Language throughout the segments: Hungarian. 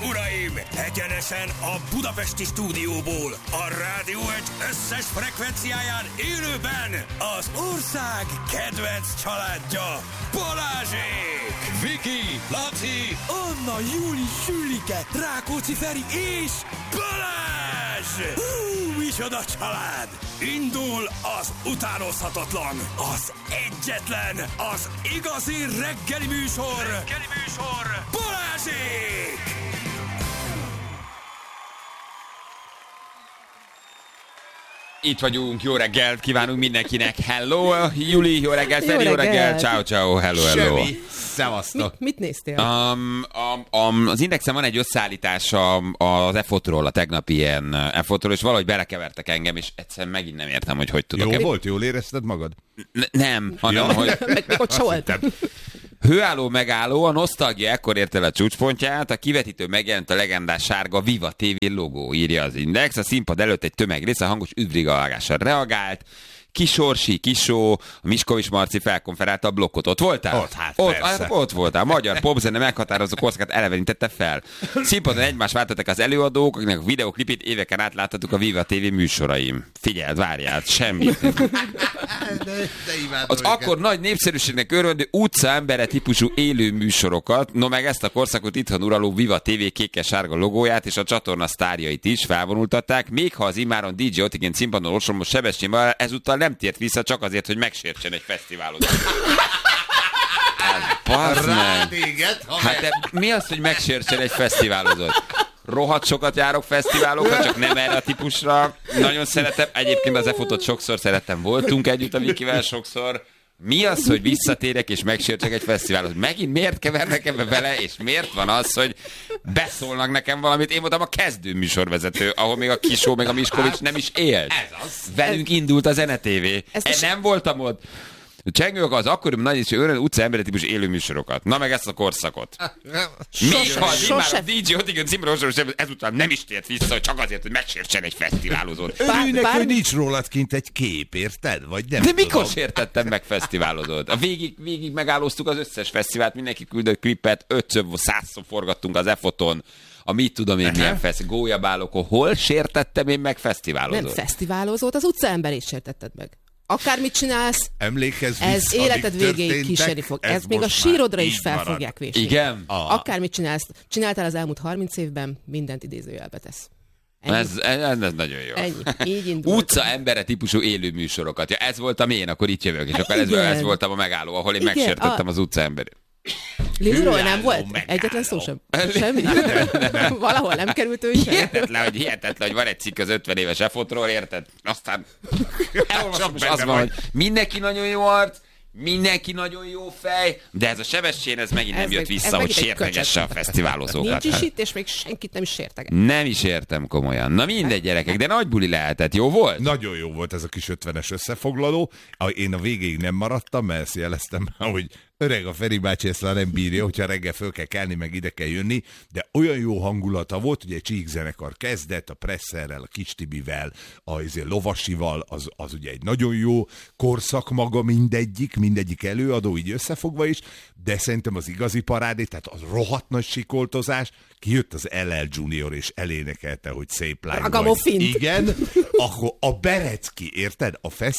uraim, egyenesen a budapesti stúdióból, a Rádió Egy összes frekvenciáján élőben az ország kedvenc családja, Balázsék! Viki, Laci, Anna, Júli, Sülike, Rákóczi Feri és Balázs! Micsoda család! Indul az utánozhatatlan, az egyetlen, az igazi reggeli műsor, Balázsék! itt vagyunk, jó reggelt kívánunk mindenkinek, hello, Juli, jó reggelt, Feri, jó reggelt, ciao, ciao, hello, hello. Semmi, szevasztok. Mit néztél? Az Indexen van egy összeállítás az EFOT-ról, a tegnapi ilyen EFOT-ról, és valahogy belekevertek engem, és egyszerűen megint nem értem, hogy tudok. Jó volt, jól érezted magad? Nem, hanem, hogy... Meg ott se volt. Hőálló megálló, a nosztalgia ekkor ért el a csúcspontját, a kivetítő megjelent a legendás sárga Viva TV logó, írja az Index, a színpad előtt egy tömegrész a hangos üdvrigalgással reagált, Kis Orsi, Kisó, a Miskovics Marci felkonferálta a blokkot. Ott voltál? Ott voltál. Magyar popzene meghatározó korszakát elevenítette fel. Színpadon egymást váltottak az előadók, akinek a videoklipét éveken át láthattuk a Viva TV műsoraim. Figyeld, várjál, semmit. Az akkor nagy népszerűségnek örvendő utcaembere típusú élő műsorokat, no meg ezt a korszakot itthon uraló Viva TV kékes-sárga logóját és a csatorna sztárjait is felvonultatták, még ha az immáron DJ Otigen színpadon ostromos Sebestyén ezúttal nem tért vissza csak azért, hogy megsértsen egy fesztiválot. Hát de mi az, hogy megsértsen egy fesztiválozót? Rohadt sokat járok fesztiválokra, csak nem erre a típusra. Nagyon szeretem. Egyébként az EFOT-ot sokszor szerettem. Voltunk együtt a Vikivel sokszor. Mi az, hogy visszatérek és megsértsek egy fesztiválot? Megint miért kevernek ebbe bele, és miért van az, hogy beszólnak nekem valamit? Én voltam a kezdő műsorvezető, ahol még a Kisó, meg a Miskovics nem is élt. Velünk indult a Zene TV. Nem voltam ott. Csengők az akkori nagy és öröm utcaembere típus élő műsorokat. Na meg ezt a korszakot. Még ha az immár a DJ Otigen címről ezután nem is tért vissza, hogy csak azért, hogy megsértsen egy fesztiválozót. Örülnek, hogy nincs rólad kint egy kép, érted? Vagy nem de tudom. mikor sértettem meg fesztiválozót? Végig megállóztuk az összes fesztivált, mindenki küldött klipet, 500-szor forgattunk az EFOT-on. A mit tudom én milyen gólyabálokon. Hol sértettem én meg fesztiválozót? Nem fesztiválozót, az utcaemberét sértetted meg. Akármit csinálsz, emlékezz ez vissza, életed végéig kísérni fog. Ez még a sírodra is fel fogják vésni. Igen? Akármit csináltál az elmúlt 30 évben, mindent idézőjelbe tesz. Ez nagyon jó. Ennyi. Így indult. Utca embere típusú élő műsorokat. Ja, ez voltam én, akkor itt jövök. És akkor ez voltam a megálló, ahol én megsértettem az utca emberét. Liluról nem volt? Egyetlen szó sem? Semmi? Valahol nem került ő is? Hihetetlen, hogy van egy cikk az 50 éves EFOT-ról, érted? Aztán elolvasom, és az van, hogy mindenki nagyon jó arc, mindenki nagyon jó fej, de ez a Sebestyén, ez megint nem jött vissza, hogy sértegesse a fesztiválozókat. Nincs is itt, és még senkit nem is sérteget. Nem is értem komolyan. Na mindegy, gyerekek, de nagy buli lehetett. Jó volt? Nagyon jó volt ez a kis 50-es összefoglaló. Én a végéig nem maradtam, mert ezt jeleztem, hogy öreg a Feri bácsi ezt nem bírja, hogyha reggel föl kell kelni, meg ide kell jönni, de olyan jó hangulata volt, hogy egy csíkzenekar kezdett, a Presszerrel, a Kis Tibivel, a Lovasival, az ugye egy nagyon jó korszak maga mindegyik előadó, így összefogva is, de szerintem az igazi parádé, tehát az rohadt nagy sikoltozás, kijött az LL Junior és elénekelte, hogy szép lány vagy. Igen, akkor a Berecki, érted?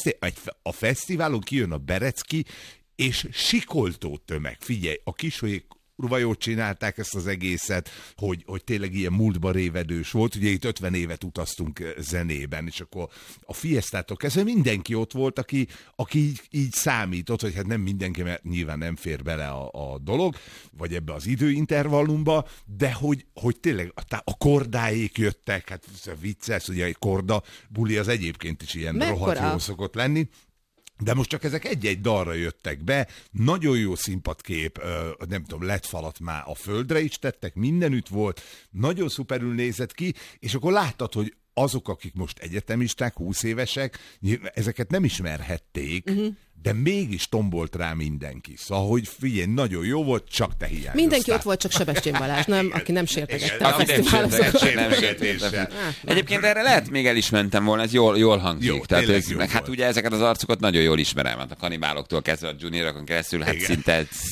A fesztiválon kijön a Berecki, és sikoltó tömeg. Figyelj, a Kisóék kurva jót csinálták ezt az egészet, hogy tényleg ilyen múltba révedős volt. Ugye itt 50 évet utaztunk zenében, és akkor a Fiestától kezdve mindenki ott volt, aki így számított, hogy hát nem mindenki, mert nyilván nem fér bele a dolog, vagy ebbe az időintervallumba, de hogy tényleg a kordáék jöttek, hát vicces, ugye egy korda buli az egyébként is ilyen rohadt jól szokott lenni. De most csak ezek egy-egy dalra jöttek be, nagyon jó színpadkép, nem tudom, LED falat már a földre is tettek, mindenütt volt, nagyon szuperül nézett ki, és akkor láttad, hogy azok, akik most egyetemisták, 20 évesek, ezeket nem ismerhették, de mégis tombolt rá mindenki. Szóval, hogy figyelj, nagyon jó volt, csak te hiányoztál. Mindenki ott volt, csak Sebestyén Balázs, nem, aki nem sértegette a fesztiválozókat. Egyébként erre lehet még el is mentem volna, ez jól hangzik. Jó, tehát, jó meg hát ugye ezeket az arcokat nagyon jól ismerem, hát a Kanibáloktól kezdve a Juniorokon keresztül, hát szinte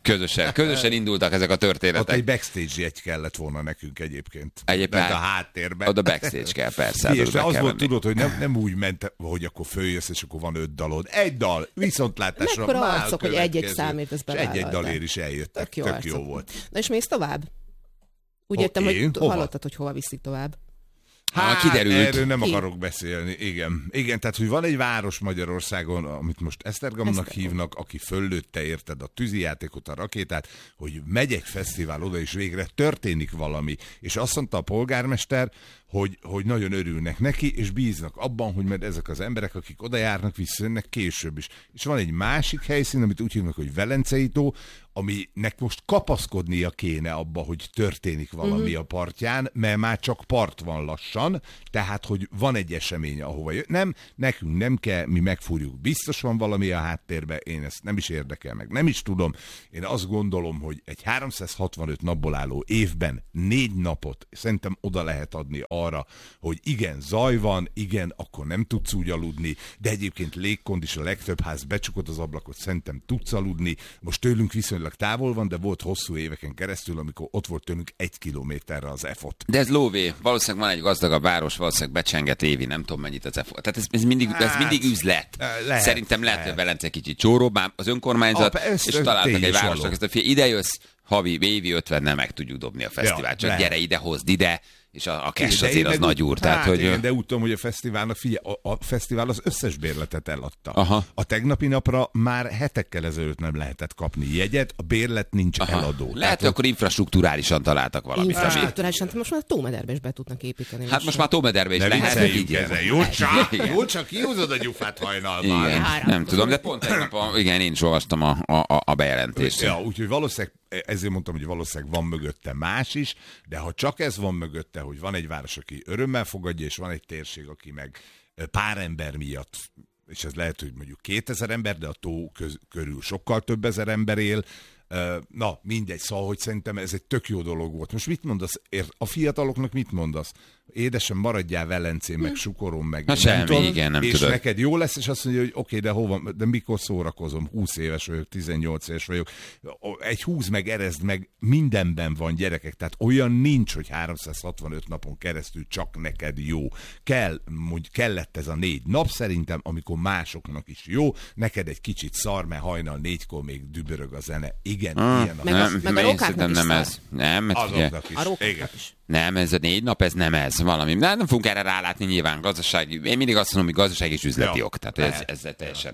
Közösen indultak ezek a történetek. Ott egy backstage jegy kellett volna nekünk egyébként. A háttérben. Oda backstage kell, persze. És az volt, tudod, hogy nem úgy ment, hogy akkor följössz, és akkor van 5 dalod. Egy dal, viszontlátásra. Mekkora arcok, hogy egy-egy számért ezt bevállalta. Egy-egy dalért is eljöttek. Tök jó volt. Na és mész tovább? Úgy értem, hogy hallottad, hogy hova viszik tovább. Kiderült. Erről nem akarok beszélni, igen, tehát, hogy van egy város Magyarországon, amit most Esztergomnak hívnak, aki föllőtte, érted, a tűzijátékot, a rakétát, hogy megy egy fesztivál oda, és végre történik valami. És azt mondta a polgármester, hogy nagyon örülnek neki, és bíznak abban, hogy mert ezek az emberek, akik oda járnak, visszajönnek később is. És van egy másik helyszín, amit úgy hívnak, hogy Velencei tó, aminek most kapaszkodnia kéne abba, hogy történik valami a partján, mert már csak part van lassan, tehát, hogy van egy esemény, ahova jön. Nem, nekünk nem kell, mi megfúrjuk. Biztos van valami a háttérben, én ezt nem is érdekel meg. Nem is tudom. Én azt gondolom, hogy egy 365 napból álló évben 4 napot szerintem oda lehet adni arra, hogy igen, zaj van, igen, akkor nem tudsz úgy aludni, de egyébként légkond is, a legtöbb ház becsukott az ablakot, szerintem tudsz aludni. Most tőlünk viszonylag távol van, de volt hosszú éveken keresztül, amikor ott volt tőlünk 1 kilométerre az EFOT. De ez lóvé. Valószínűleg van egy gazdagabb város, valószínűleg becsenget évi, nem tudom mennyit az EFOT. Tehát ez mindig üzlet. Szerintem lehet, hogy Velence kicsit csóróbb, az önkormányzat, és találtak egy városnak ezt a ide jössz, évi 50-nel meg tudjuk dobni a fesztivált. Csak gyere ide, hozd ide, és a cash azért az nagy úr. Tehát, hogy... igen, de úgy tudom, hogy a fesztiválnak, a fesztivál az összes bérletet eladta. Aha. A tegnapi napra már hetekkel ezelőtt nem lehetett kapni jegyet, a bérlet nincs eladó. Lehet, hogy akkor infrastrukturálisan találtak valamit. Infrastrukturálisan, most már a Tómederbe is be tudnak építeni. Hát most már Tómederbe is lehet, hogy így Jól csak kihúzod a gyufát hajnalban. Igen, nem tudom, de pont tegnap, én is olvastam a bejelentést. Ja, úgyhogy valószínűleg, ezért mondtam, hogy valószínűleg van mögötte más is, de ha csak ez van mögötte, hogy van egy város, aki örömmel fogadja, és van egy térség, aki meg pár ember miatt, és ez lehet, hogy mondjuk 2000 ember, de a tó körül sokkal több ezer ember él. Na, mindegy, szóval, hogy szerintem ez egy tök jó dolog volt. Most mit mondasz? A fiataloknak mit mondasz? Édesem, maradjál Velencén, meg Sukoron, meg nem semmi, tudom, igen, nem és tudod. Neked jó lesz, és azt mondja, hogy oké, de hova, de mikor szórakozom? 20 éves vagyok, 18 éves vagyok. Egy húz meg, erezd meg, mindenben van, gyerekek. Tehát olyan nincs, hogy 365 napon keresztül csak neked jó. Kellett ez a 4 nap szerintem, amikor másoknak is jó. Neked egy kicsit szar, mert hajnal 4-kor még dübörög a zene. Igen, ilyen meg a rokáknak is nem ez. Nem, azoknak is. A rokáknak is. Nem, ez a 4 nap, ez nem ez valami. Nem fogunk erre rálátni nyilván gazdasági. Én mindig azt mondom, hogy gazdaság és üzleti ok. Tehát ez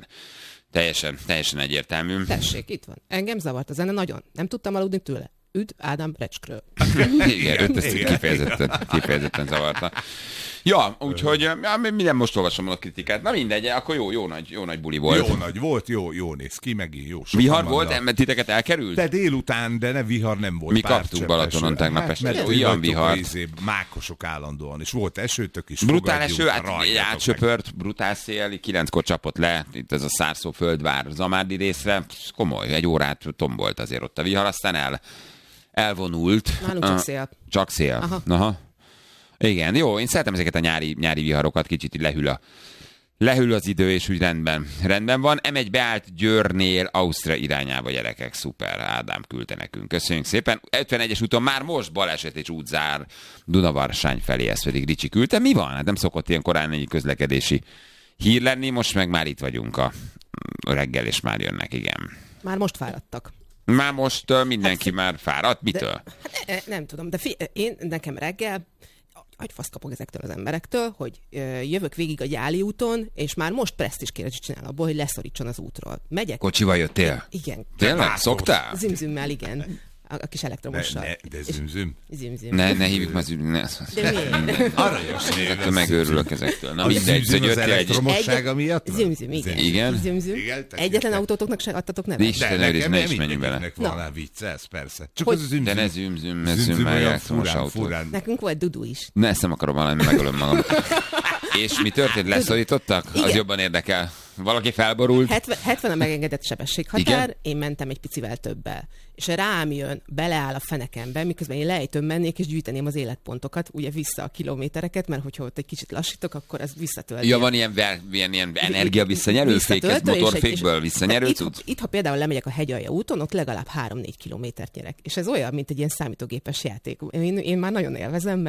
teljesen egyértelmű. Tessék, itt van. Engem zavart a zene nagyon. Nem tudtam aludni tőle. Üdv Ádám Recskről. Igen, őt ezt kifejezetten zavarta. Ja, úgyhogy minden most olvasom a kritikát. Na mindegy, akkor jó nagy buli volt. Jó nagy volt, jó néz ki, meg jó. Vihar volt, mert titeket elkerült? De délután, de vihar nem volt. Mi kaptunk Balatonon tegnap este. Olyan vihar. Mákosok állandóan, és volt esőtök is. Brutál eső, átsöpört, brutál szél, 9-kor csapott le, itt ez a Szárszó-Földvár Zamárdi részre. Komoly, 1 órát tombolt azért ott a vihar, aztán elvonult. Nálunk csak szél. Csak szél. Aha. Igen, jó, én szeretem ezeket a nyári viharokat, kicsit így lehűl az idő, és úgy rendben van. M1 beállt Győrnél, Ausztria irányába, gyerekek, szuper, Ádám küldte nekünk. Köszönjük szépen. 51-es úton már most baleset és útzár Dunavarsány felé, ezt pedig Ricsi küldte. Mi van? Hát nem szokott ilyen korán egy közlekedési hír lenni, most meg már itt vagyunk a reggel, és már jönnek, igen. Már most fáradtak. Már most mindenki már fáradt? Mitől? Nem tudom, de nekem reggel agyfaszt kapok ezektől az emberektől, hogy jövök végig a Gyáli úton, és már most presztízskérdést csinál abból, hogy leszorítson az útról. Megyek. Kocsival jöttél? Igen. Tényleg? Szoktál? Zümzümmel, igen. A kis elektromossal. De zümzüm. Ne hívjuk már zümzüm. De miért? Aranyos név. Megőrülök ezektől. Na mindegy, hogy az elektromossága miatt? Zümzüm, igen. Zümzüm. Egyetlen autótoknak se adtatok nevet? Istenőriz, ne is menjünk bele. Van viccelsz, persze. Csak az a zümzüm. De ne zümzüm, meg elektromos autó. Nekünk volt Dudu is. Ne, ezt nem akarom valami, megölöm magam. És mi történt? Leszorítottak? Az jobban érdekel. Valaki felborult. 70 a megengedett sebességhatár, én mentem egy picivel többel. És rám jön, beleáll a fenekembe, miközben én lejtőn mennék, és gyűjteném az életpontokat, ugye vissza a kilométereket, mert hogyha ott egy kicsit lassítok, akkor az visszatölti. Ja, van ilyen energia visszanyerő fék, ez motorfékből visszanyerő cucc? Itt, ha például lemegyek a hegyalja úton, ott legalább 3-4 kilométert nyerek. És ez olyan, mint egy ilyen számítógépes játék. Én már nagyon élvezem,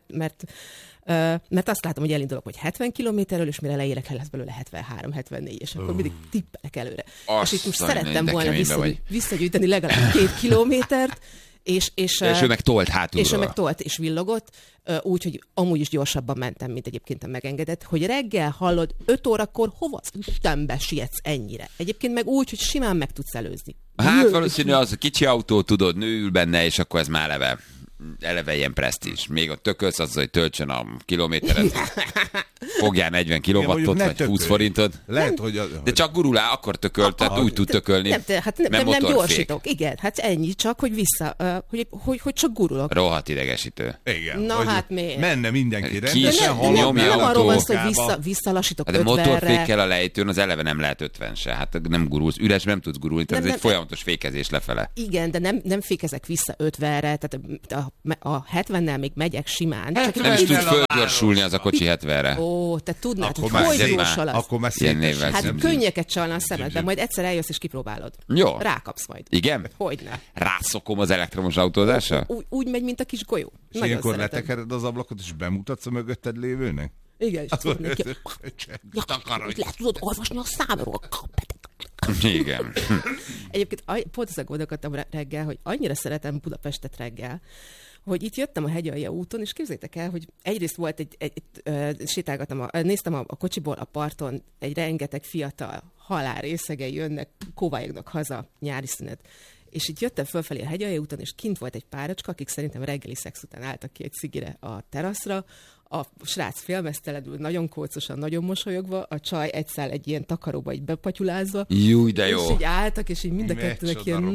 mert azt látom, hogy elindulok, hogy 70 kilométerről, és mire leérek, lesz belőle 73-74, és akkor mindig tippelek előre. És itt most szerettem volna visszagyűjteni legalább 2 kilométert, és ő meg tolt hátulról. És ő meg tolt és villogott, úgyhogy amúgy is gyorsabban mentem, mint egyébként a megengedett, hogy reggel hallod 5 órakor hova Istenbe sietsz ennyire. Egyébként meg úgy, hogy simán meg tudsz előzni. Hát valószínű az a kicsi autó, tudod, nő ül benne, és akkor ez már eleve ilyen presztízs. Még ott tökölsz azzal, hogy töltsön a kilométeret. Fogjál 40 kilowattot, vagy 20 forintot. Lehet, hogy de csak gurulál, akkor tököl, tehát úgy tud tökölni. Nem gyorsítok. Igen, hát ennyi csak, hogy vissza, hogy csak gurulok. Rohadt idegesítő. Igen. Na hát miért? Menne mindenki rendesen, nyomja nem arról van szó, hogy visszalassítok 50-re. De motorfékkel a lejtőn az eleve nem lehet 50 se. Hát nem gurulsz, üresben nem tudsz gurulni, tehát ez egy folyamatos fékezés lefele. Igen, de nem fékezek vissza 50-re, tehát a 70-nel még megyek simán. Nem is tud fölgyorsulni az a kocsi 70-re. Ó, te tudnád, hogy gyorsul az. Akkor már szépen. Hát könnyeket csalna a szemedben, majd egyszer eljössz és kipróbálod. Jó. Rákapsz majd. Igen? Hogyne. Rászokom az elektromos autózásra? Úgy megy, mint a kis golyó. És ilyenkor letekered az ablakot, és bemutatsz a mögötted lévőnek? Igen, és tudod, tudod olvasni a számról. Igen. Egyébként pont ezzel gondolkodtam reggel, hogy annyira szeretem Budapestet reggel, hogy itt jöttem a hegyalja úton, és képzeljétek el, hogy egyrészt volt sétálgattam, néztem a kocsiból a parton, egy rengeteg fiatal halálrészegei jönnek, kovályognak haza nyári szünet. És itt jöttem fölfelé a hegyalja úton, és kint volt egy párocska, akik szerintem reggeli szex után álltak ki egy cigire a teraszra. A srác félmeztelenül, nagyon kócosan, nagyon mosolyogva, a csaj egy ilyen takaróba így bepatyulázva. Júj, de jó. És így álltak, és így mind a kettőnek ilyen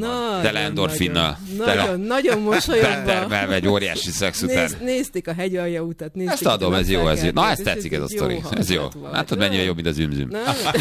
nagyon mosolyogva. Termelve egy óriási szex után. Nézték a hegyalja utat. Ezt adom, ez jó. Na, ezt tetszik ez a sztori. Ez jó. Látod, mennyire jobb, mint az ümzüm.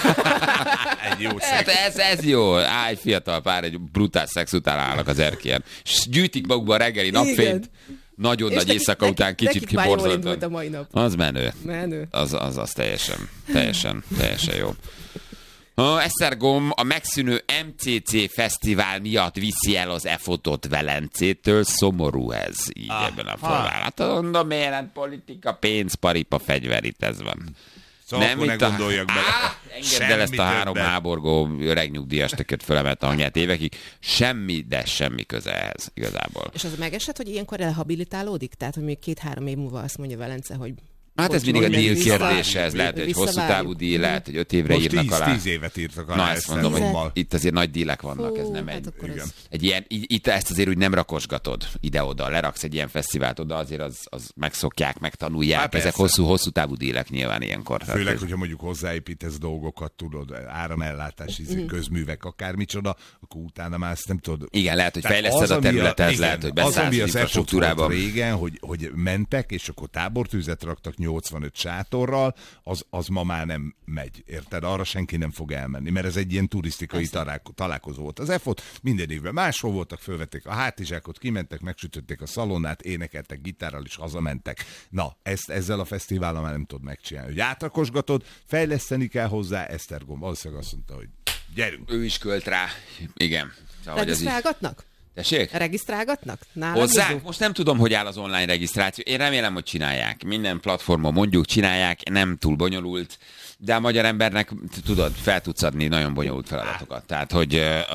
Egy jó szex. Ez jó. Állj, fiatal pár, egy brutál szex után állnak az erkélyen. És gyűjtik magukba a reggeli napfényt. Nagyon nagy éjszaka után kicsit kiborzoltan. A mai nap. Az menő. Az teljesen jó. Esztergom a megszűnő MCC fesztivál miatt viszi el az e-fotót Velencétől, szomorú ez így ebben a formában. Hát mondom, miért politika, pénz, paripa, fegyver, itt ez van. Szóval nem ne gondoljak bele. Engedd el ezt a 3 háborgó öreg nyugdíjas, tököt fölemelt a hangját évekig. Semmi, de semmi köze ehhez igazából. És az megesett, hogy ilyenkor rehabilitálódik? Tehát, hogy még 2-3 év múlva azt mondja Velence, hogy hát ez mindig a díl kérdése, ez lehet, hogy hosszú távú díl, lehet, hogy 5 évre írnak alá. 10 évet írtak alá. Na, ezt mondom, hogy itt azért nagy dílek vannak, ez nem egy ilyen, itt ezt azért úgy nem rakosgatod ide-oda, leraksz egy ilyen fesztivált oda, azért az megszokják, megtanulják, hát ezek hosszú távú dílek nyilván ilyenkor. Főleg, hogyha mondjuk hozzáépítesz dolgokat, tudod, áramellátás, közművek, akármicsoda, akkor utána már ezt nem tudod. Igen, lehet, hogy fejleszted a területet, lehet, hogy beszállsz az infrastruktúrába. Régen, hogy mentek, és akkor tábortűzet raktak 85 sátorral, az ma már nem megy, érted? Arra senki nem fog elmenni, mert ez egy ilyen turisztikai találkozó volt. Az EFOT minden évben máshol voltak, fölvették a hátizsákot, kimentek, megsütötték a szalonnát, énekeltek gitárral és hazamentek. Na, ezzel a fesztivállal már nem tudod megcsinálni. Hogy átrakosgatod, fejleszteni kell hozzá, Esztergom valószínűleg azt mondta, hogy gyerünk. Ő is költ rá. Igen. Regisztrálgatnak? Tessék? Regisztrálgatnak? Hozzá? Most nem tudom, hogy áll az online regisztráció. Én remélem, hogy csinálják. Minden platformon mondjuk csinálják, nem túl bonyolult, de a magyar embernek, tudod, fel tudsz adni nagyon bonyolult feladatokat. Tehát, hogy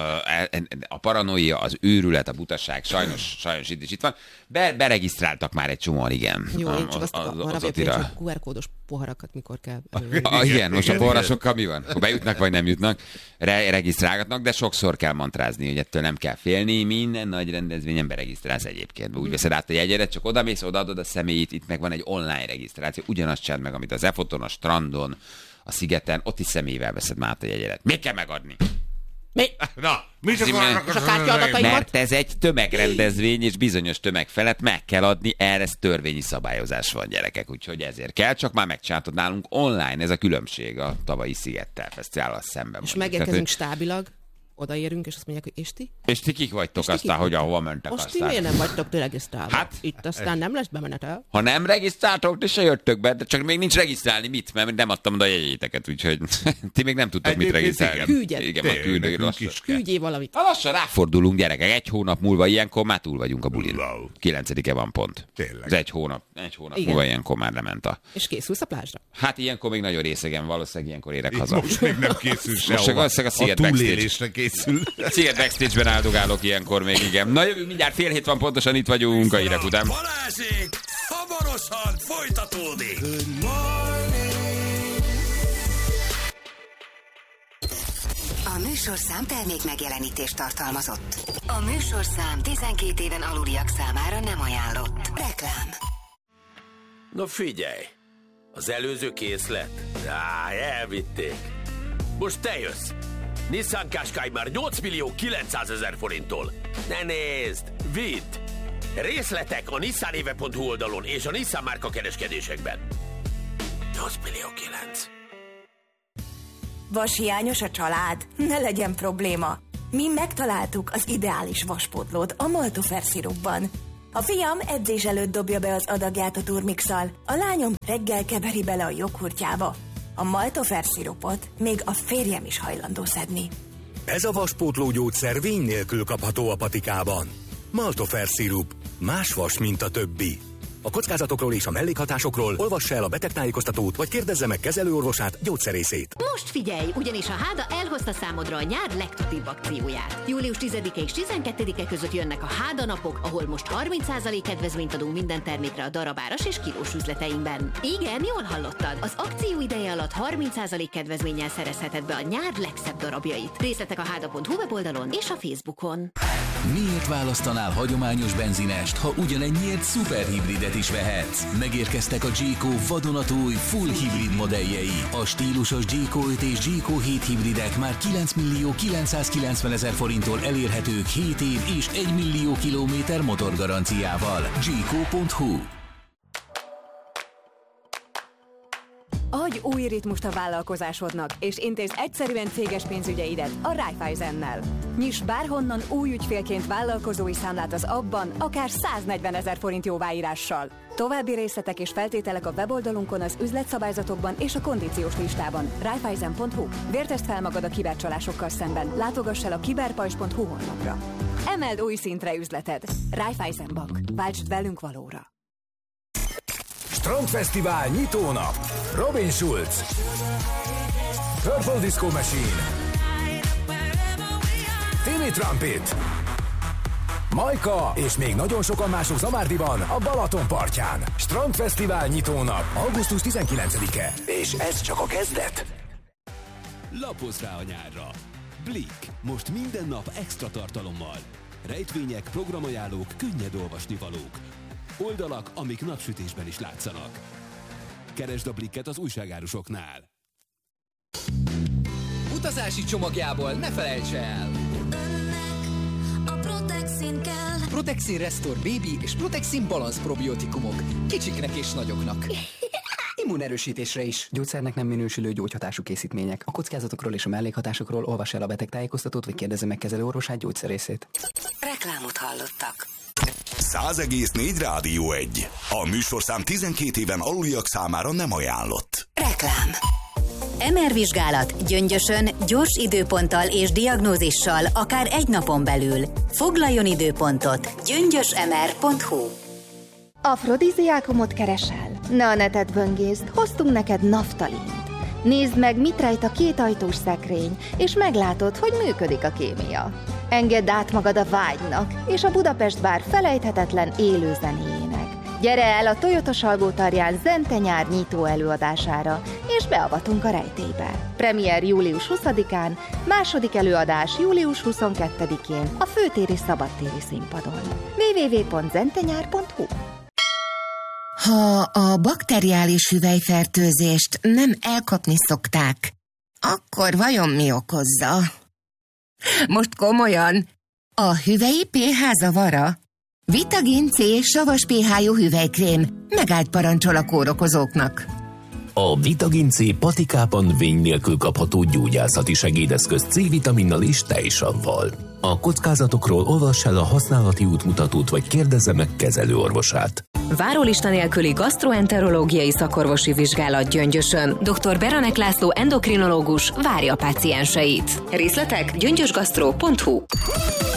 a paranoia, az őrület, a butaság sajnos itt van. Beregisztráltak már egy csomóan, igen. Jó, én csak azt hogy a QR kódos poharakat mikor kell igen, most a poharasokkal mi van? Bejutnak, vagy nem jutnak, regisztrálgatnak, de sokszor kell mantrázni, hogy ettől nem kell félni. Minden nagy rendezvényen beregisztrálsz egyébként. Úgy veszed át a jegyedet, csak odamész, odaadod a személyit, itt meg van egy online regisztráció. Ugyanazt csináld meg, amit az e-foton, a strandon, a szigeten, ott is személyvel veszed már át a jegyedet. Még kell megadni? Mi? Na, mit akarnak És a kártyaadataim? Mert ez egy tömegrendezvény, és bizonyos tömeg felett meg kell adni, erre törvényi szabályozás van, gyerekek, úgyhogy ezért kell, csak már megcsináltad nálunk online, ez a különbség a tavalyi Szigettel Fesztivállal szemben. És megérkezünk stábilag, odaérünk, és azt mondják, hogy és ti? És ti kik vagytok aztán, hogy ahova mentek most aztán? Most ti miért nem vagytok regisztrálva? Hát, itt aztán nem lesz bemenetel. Ha nem regisztráltok, ti se jöttök be, de csak még nincs regisztrálni mit, mert nem adtam oda a jegyéteket, úgyhogy ti még nem tudtok mit regisztrálni. Küldjél valamit. Lassan ráfordulunk, gyerekek, 1 hónap múlva ilyenkor már túl vagyunk a bulin. 9-e van pont. Tényleg. Ez 1 hónap múlva ilyenkor már lement a... És készülsz a plázsra? Hát ilyenkor még nagyon részegen, valószínűleg ilyenkor érek haza. Most még nem készül sehova. A túlélésre készül. Sziget Backstage-ben áldogálok ilyenkor még, igen. Na jövünk, mindjárt 6:30 van, pontosan itt vagyunk a hírek után. Balázsék, hamarosan folytatódik. A műsorszám termék megjelenítést tartalmazott. A műsorszám 12 éven aluliak számára nem ajánlott. Reklám. Na figyelj, az előző készlet? Elvitték. Most te jössz. Nissan Qashqai már 8.900.000 forinttól. Ne nézd, vidd! Részletek a nissanéve.hu oldalon és a Nissan márka kereskedésekben. 8.900.000. Vashiányos a család? Ne legyen probléma. Mi megtaláltuk az ideális vaspótlót a Maltofer szirupban. A fiam edzés előtt dobja be az adagját a turmixal, a lányom reggel keveri bele a joghurtjába. A Maltofer szirupot még a férjem is hajlandó szedni. Ez a vaspótló gyógyszer vény nélkül kapható a patikában. Maltofer szirup. Más vas, mint a többi. A kockázatokról és a mellékhatásokról olvassa el a betegtájékoztatót, vagy kérdezze meg kezelőorvosát, gyógyszerészét. Most figyelj, ugyanis a Háda elhozta számodra a nyár legtutibb akcióját. Július 10-e és 12-e között jönnek a Háda napok, ahol most 30% kedvezményt adunk minden termékre a darabáras és kilós üzleteinkben. Igen, jól hallottad. Az akció ideje alatt 30% kedvezménnyel szerezheted be a nyár legszebb darabjait. Részletek a háda.hu weboldalon és a Facebookon. Miért választanál hagyományos benzinest, ha ugyanennyiért szuperhibridet is vehetsz? Megérkeztek a Jayco vadonatúj full hibrid modelljei. A stílusos Jayco 5 és Jayco 7 hibridek már 9.990.000 forinttól elérhetők 7 év és 1 millió kilométer motorgaranciával. Jayco.hu. Adj új ritmust a vállalkozásodnak, és intézd egyszerűen céges pénzügyeidet a Raiffeisennel. Nyiss bárhonnan új ügyfélként vállalkozói számlát az abban, akár 140.000 forint jóváírással. További részletek és feltételek a weboldalunkon, az üzletszabályzatokban és a kondíciós listában. Raiffeisen.hu. Vértesd fel magad a kibercsalásokkal szemben. Látogass el a kiberpajzs.hu honlapra. Emeld új szintre üzleted. Raiffeisen Bank. Váltsd velünk valóra. Strandfesztivál nyitónap. Robin Schulz, Purple Disco Machine, Timmy Trumpet, Majka és még nagyon sokan mások Zamárdiban, a Balaton partján. Strandfesztivál nyitónap, augusztus 19-e. És ez csak a kezdet. Lapozz rá a nyárra. Blick. Most minden nap extra tartalommal. Rejtvények, programajánlók, könnyed olvasnivalók. Oldalak, amik napsütésben is látszanak. Keresd a Blicket az újságárusoknál. Utazási csomagjából ne felejts el! A Protexin kell. Protexin Restore Baby és Protexin Balance probiotikumok. Kicsiknek és nagyoknak. Immunerősítésre is. Gyógyszernek nem minősülő gyógyhatású készítmények. A kockázatokról és a mellékhatásokról olvass el a betegtájékoztatót, vagy kérdezze meg kezelőorvosát, gyógyszerészét. Reklámot hallottak. 100,4 Rádió 1. A műsorszám 12 éven aluliak számára nem ajánlott. Reklám. MR vizsgálat gyöngyösön, gyors időponttal és diagnózissal akár egy napon belül. Foglaljon időpontot. gyöngyösmr.hu. Afrodiziákumot keresel? Ne a netet böngészd, hoztunk neked naftalint. Nézd meg, mit rejt a 2 ajtós szekrény, és meglátod, hogy működik a kémia. Engedd át magad a vágynak, és a Budapest bár felejthetetlen élő zenéjének. Gyere el a Toyota Salgótarján Zente nyár nyitó előadására, és beavatunk a rejtélybe. Premier július 20-án, második előadás július 22-én a főtéri szabadtéri színpadon. www.zentenyár.hu. Ha a bakteriális hüvelyfertőzést nem elkapni szokták, akkor vajon mi okozza? Most komolyan. A hüvelyi pH zavara? Vitagin C savas pH-jú hüvelykrém. Megállt parancsol a kórokozóknak. A Vitagin C patikában vény nélkül kapható gyógyászati segédeszköz C-vitaminnal és tejsavval. A kockázatokról olvass el a használati útmutatót, vagy kérdezze meg kezelőorvosát. Várólista nélküli gasztroenterológiai szakorvosi vizsgálat Gyöngyösön. Dr. Beranek László endokrinológus várja a pácienseit. Részletek gyöngyösgasztro.hu.